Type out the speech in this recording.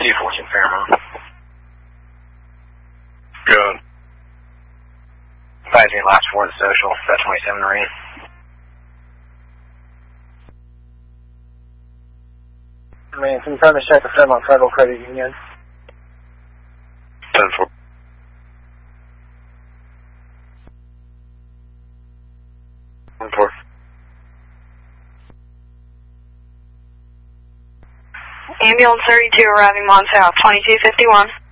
214 Fairmont. Good. Advisory last for the social, set 27 rain. Man, confirm to check the Fairmont Federal Credit Union. 10-4. Ambulance 32 arriving Mont South, 2251.